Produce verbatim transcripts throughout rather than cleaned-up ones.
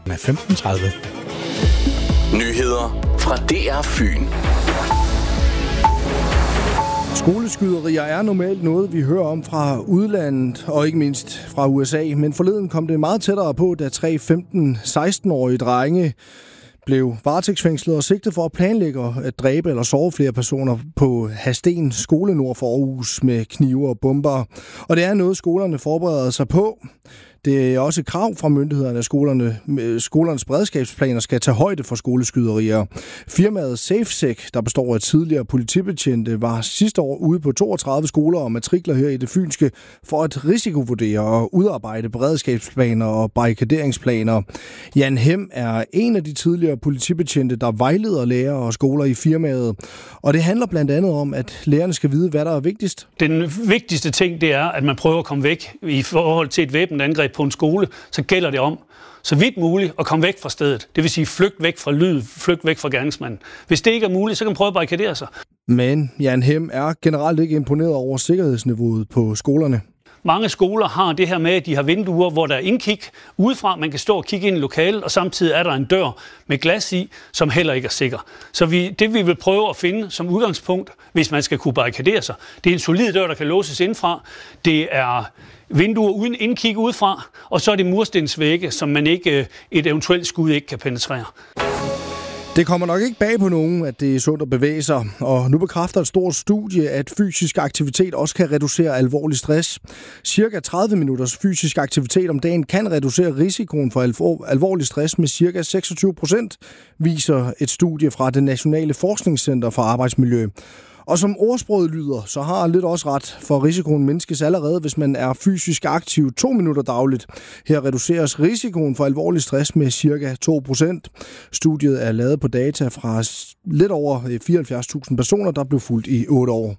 er femten tredive. Nyheder fra D R Fyn. Skoleskyderier er normalt noget, vi hører om fra udlandet, og ikke mindst fra U S A. Men forleden kom det meget tættere på, da tre femten-seksten-årige drenge blev varetægtsfængslet og sigtet for at planlægge at dræbe eller såre flere personer på Hadsten skole nord for Aarhus med knive og bomber. Og det er noget, skolerne forbereder sig på. Det er også et krav fra myndighederne, at skolerne, skolernes beredskabsplaner skal tage højde for skoleskyderier. Firmaet SafeSec, der består af tidligere politibetjente, var sidste år ude på toogtredive skoler og matrikler her i det fynske for at risikovurdere og udarbejde beredskabsplaner og barrikaderingsplaner. Jan Hem er en af de tidligere politibetjente, der vejleder lærere og skoler i firmaet. Og det handler blandt andet om, at lærerne skal vide, hvad der er vigtigst. Den vigtigste ting, det er, at man prøver at komme væk i forhold til et væbnet angreb på en skole, så gælder det om, så vidt muligt, at komme væk fra stedet. Det vil sige, flygt væk fra lyd, flygt væk fra gerningsmanden. Hvis det ikke er muligt, så kan man prøve at barrikadere sig. Men Jan Hem er generelt ikke imponeret over sikkerhedsniveauet på skolerne. Mange skoler har det her med, at de har vinduer, hvor der er indkig udefra. Man kan stå og kigge ind i lokalet, og samtidig er der en dør med glas i, som heller ikke er sikker. Så vi, det vi vil prøve at finde som udgangspunkt, hvis man skal kunne barrikadere sig, det er en solid dør, der kan låses indfra. Det er vinduer uden indkig udefra, og så er det murstensvægge, som man ikke, et eventuelt skud ikke kan penetrere. Det kommer nok ikke bag på nogen, at det er sundt at bevæge sig, og nu bekræfter et stort studie, at fysisk aktivitet også kan reducere alvorlig stress. Cirka tredive minutters fysisk aktivitet om dagen kan reducere risikoen for alvorlig stress med cirka seksogtyve procent, viser et studie fra det Nationale Forskningscenter for Arbejdsmiljø. Og som ordsproget lyder, så har lidt også ret, for risikoen mindskes allerede, hvis man er fysisk aktiv to minutter dagligt. Her reduceres risikoen for alvorlig stress med cirka to procent. Studiet er lavet på data fra lidt over fireoghalvfjerds tusind personer, der blev fulgt i otte år.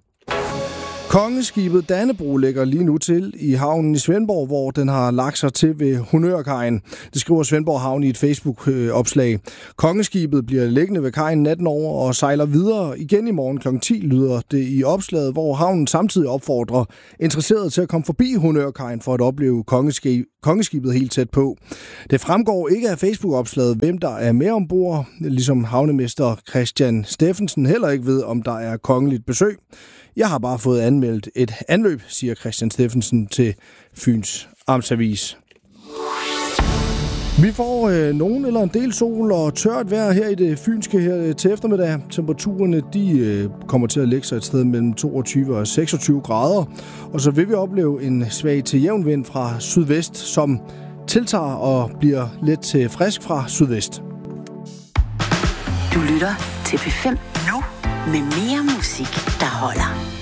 Kongeskibet Dannebrog ligger lige nu til i havnen i Svendborg, hvor den har lagt sig til ved Honørkajen. Det skriver Svendborg Havn i et Facebook-opslag. Kongeskibet bliver liggende ved kajen natten over og sejler videre igen i morgen klokken ti, lyder det i opslaget, hvor havnen samtidig opfordrer interesserede til at komme forbi Honørkajen for at opleve kongeskibet helt tæt på. Det fremgår ikke af Facebook-opslaget, hvem der er med ombord, ligesom havnemester Christian Steffensen heller ikke ved, om der er kongeligt besøg. Jeg har bare fået anmeldt et anløb, siger Christian Steffensen til Fyns Amtsavis. Vi får øh, nogen eller en del sol og tørt vejr her i det fynske her til eftermiddag. Temperaturerne de, øh, kommer til at lægge sig et sted mellem toogtyve og seksogtyve grader. Og så vil vi opleve en svag til jævn vind fra sydvest, som tiltager og bliver lidt til frisk fra sydvest. Du lytter til P fem nu med mere musik, der holder.